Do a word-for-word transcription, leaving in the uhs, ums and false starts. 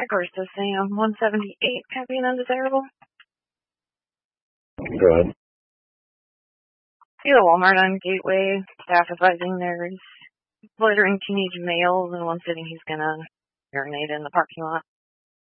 Agorista Sam, one seventy-eight, happy and undesirable. Go ahead. See the Walmart on Gateway, staff advising there's littering teenage males, and one sitting he's gonna urinate in the parking lot.